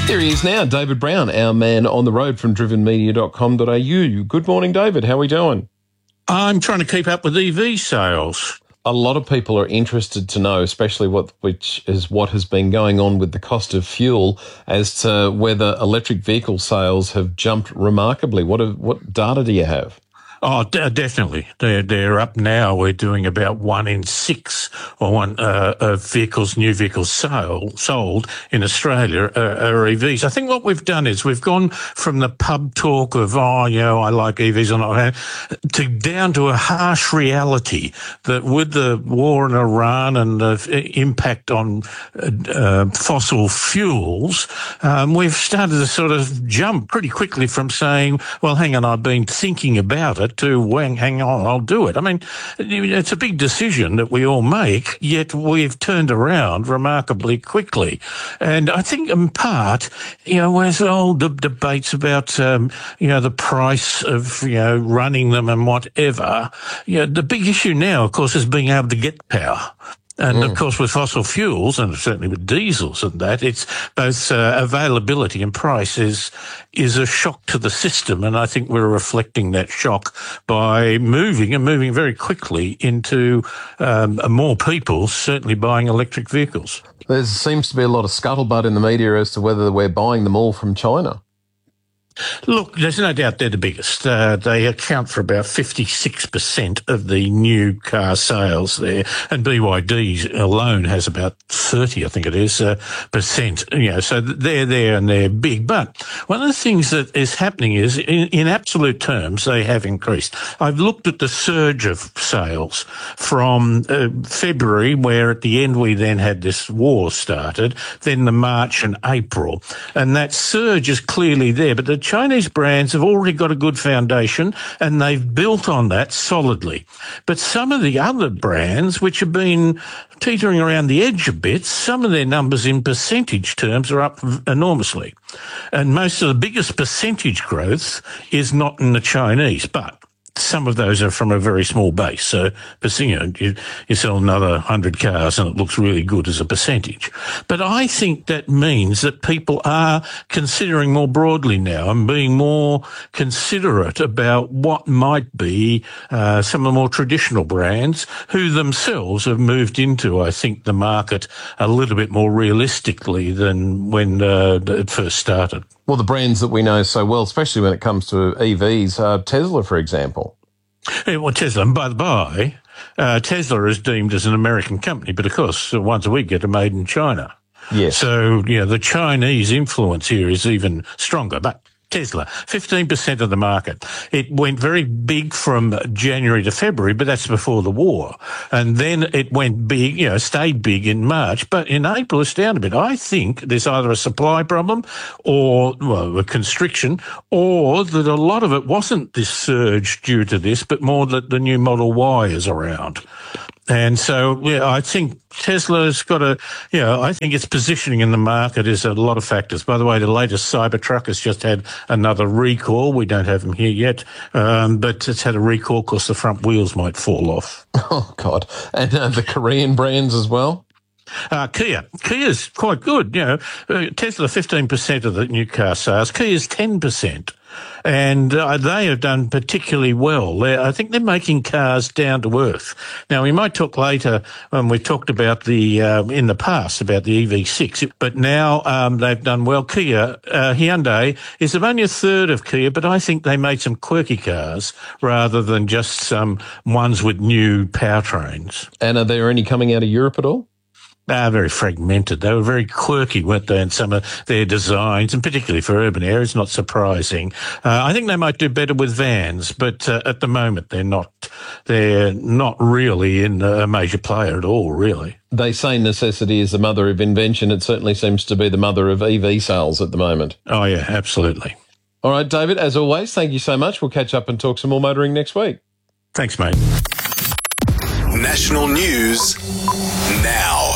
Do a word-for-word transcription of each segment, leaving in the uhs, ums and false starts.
There he is now, David Brown, our man on the road from driven media dot com dot a u. Good morning, David. How are we doing? I'm trying to keep up with E V sales. A lot of people are interested to know, especially what which is what has been going on with the cost of fuel, as to whether electric vehicle sales have jumped remarkably. What have, what data do you have? Oh, d- definitely. They're, they're up now. We're doing about one in six or one uh, of vehicles, new vehicles sold, sold in Australia are, are E Vs. I think what we've done is we've gone from the pub talk of, oh, you know, I like E Vs or not, to down to a harsh reality that with the war in Iran and the impact on uh, fossil fuels, um, we've started to sort of jump pretty quickly from saying, well, hang on, I've been thinking about it, to, well, hang on, I'll do it. I mean, it's a big decision that we all make, yet we've turned around remarkably quickly. And I think in part, you know, there's all the debates about, um, you know, the price of, you know, running them and whatever. You know, the big issue now, of course, is being able to get power. And, mm. of course, with fossil fuels, and certainly with diesels and that, it's both uh, availability and price is is a shock to the system. And I think we're reflecting that shock by moving and moving very quickly into um, more people certainly buying electric vehicles. There seems to be a lot of scuttlebutt in the media as to whether we're buying them all from China. Look, there's no doubt they're the biggest. Uh, they account for about fifty-six percent of the new car sales there, and B Y D alone has about thirty, I think it is, uh, percent. You know, so they're there and they're big. But one of the things that is happening is, in, in absolute terms, they have increased. I've looked at the surge of sales from uh, February, where at the end we then had this war started, then the March and April, and that surge is clearly there. But the Chinese brands have already got a good foundation and they've built on that solidly. But some of the other brands, which have been teetering around the edge a bit, some of their numbers in percentage terms are up enormously. And most of the biggest percentage growth is not in the Chinese, but some of those are from a very small base. So, you know, you, you sell another one hundred cars and it looks really good as a percentage. But I think that means that people are considering more broadly now and being more considerate about what might be uh, some of the more traditional brands who themselves have moved into, I think, the market a little bit more realistically than when uh, it first started. Well, the brands that we know so well, especially when it comes to E Vs, uh, Tesla, for example. Yeah, well, Tesla, and by the by, uh, Tesla is deemed as an American company, but of course, once a week get made in China. Yes. So, you know, the Chinese influence here is even stronger. But Tesla, fifteen percent of the market. It went very big from January to February, but that's before the war. And then it went big, you know, stayed big in March, but in April it's down a bit. I think there's either a supply problem or, well, a constriction, or that a lot of it wasn't this surge due to this, but more that the new Model Y is around. And so, yeah, I think Tesla's got a, you know, I think its positioning in the market is a lot of factors. By the way, the latest Cybertruck has just had another recall. We don't have them here yet, um, but it's had a recall because the front wheels might fall off. Oh, God. And uh, the Korean brands as well? Uh, Kia. Kia's quite good. You know, uh, Tesla, fifteen percent of the new car sales. Kia's ten percent. And uh, they have done particularly well. They're, I think they're making cars down to earth. Now, we might talk later when we talked about the, uh, in the past, about the E V six, but now um, they've done well. Kia, uh, Hyundai is only a third of Kia, but I think they made some quirky cars rather than just some ones with new powertrains. And are there any coming out of Europe at all? They are very fragmented. They were very quirky, weren't they, in some of their designs, and particularly for urban areas, not surprising. Uh, I think they might do better with vans, but uh, at the moment they're not, they're not really in a major player at all, really. They say necessity is the mother of invention. It certainly seems to be the mother of E V sales at the moment. Oh, yeah, absolutely. All right, David, as always, thank you so much. We'll catch up and talk some more motoring next week. Thanks, mate. National news now.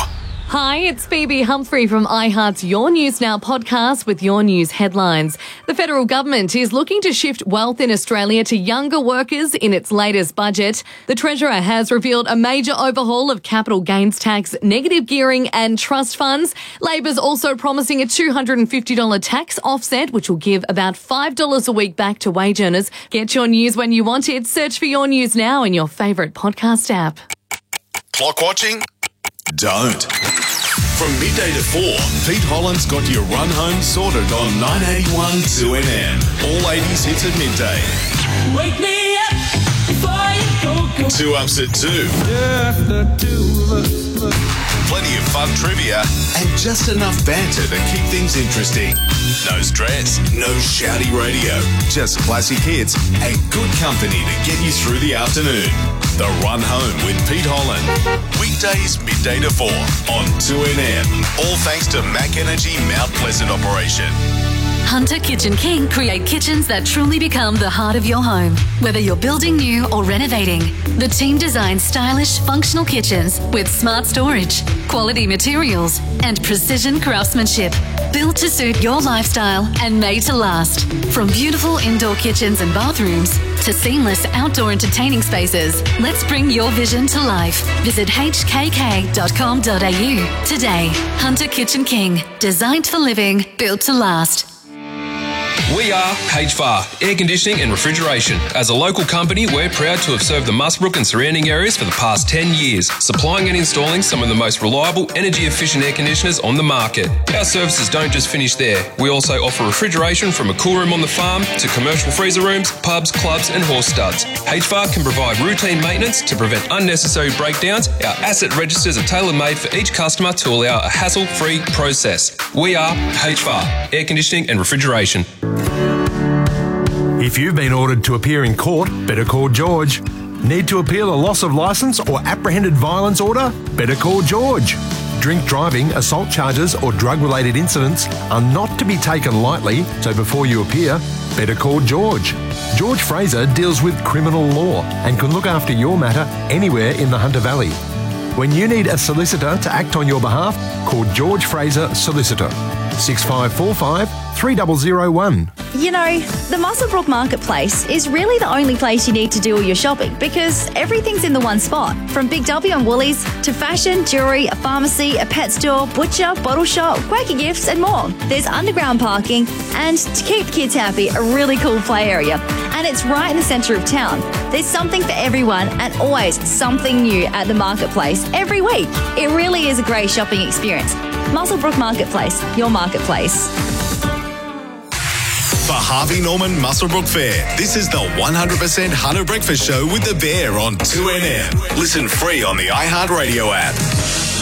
Hi, it's Phoebe Humphrey from iHeart's Your News Now podcast with your news headlines. The federal government is looking to shift wealth in Australia to younger workers in its latest budget. The Treasurer has revealed a major overhaul of capital gains tax, negative gearing and trust funds. Labor's also promising a two hundred fifty dollars tax offset, which will give about five dollars a week back to wage earners. Get your news when you want it. Search for Your News Now in your favourite podcast app. Clock watching? Don't. From midday to four, Pete Holland's got your run home sorted on nine eighty-one two N M. All eighties hits at midday. Wake me up before you go, go. Two ups at two. Just the two of us. Plenty of fun trivia and just enough banter to keep things interesting. No stress, no shouty radio, just classic hits and good company to get you through the afternoon. The Run Home with Pete Holland. Weekdays midday to four on two N M. All thanks to Mac Energy Mount Pleasant operation. Hunter Kitchen King create kitchens that truly become the heart of your home. Whether you're building new or renovating, the team designs stylish, functional kitchens with smart storage, quality materials, and precision craftsmanship. Built to suit your lifestyle and made to last. From beautiful indoor kitchens and bathrooms to seamless outdoor entertaining spaces, let's bring your vision to life. Visit h k k dot com dot a u today. Hunter Kitchen King, designed for living, built to last. We are H V A R, Air Conditioning and Refrigeration. As a local company, we're proud to have served the Musbrook and surrounding areas for the past ten years, supplying and installing some of the most reliable, energy-efficient air conditioners on the market. Our services don't just finish there. We also offer refrigeration from a cool room on the farm to commercial freezer rooms, pubs, clubs and horse studs. H V A R can provide routine maintenance to prevent unnecessary breakdowns. Our asset registers are tailor-made for each customer to allow a hassle-free process. We are H V A R, Air Conditioning and Refrigeration. If you've been ordered to appear in court, better call George. Need to appeal a loss of licence or apprehended violence order? Better call George. Drink driving, assault charges or drug-related incidents are not to be taken lightly, so before you appear, better call George. George Fraser deals with criminal law and can look after your matter anywhere in the Hunter Valley. When you need a solicitor to act on your behalf, call George Fraser Solicitor. six five four five, three zero zero one. You know, the Muswellbrook Marketplace is really the only place you need to do all your shopping because everything's in the one spot. From Big W and Woolies to fashion, jewellery, a pharmacy, a pet store, butcher, bottle shop, Quaker Gifts and more. There's underground parking and, to keep kids happy, a really cool play area. And it's right in the centre of town. There's something for everyone and always something new at the Marketplace every week. It really is a great shopping experience. Muswellbrook Marketplace, your marketplace. For Harvey Norman Muswellbrook Fair, this is the one hundred percent Hunter Breakfast Show with the Bear on two N M. Listen free on the iHeartRadio app.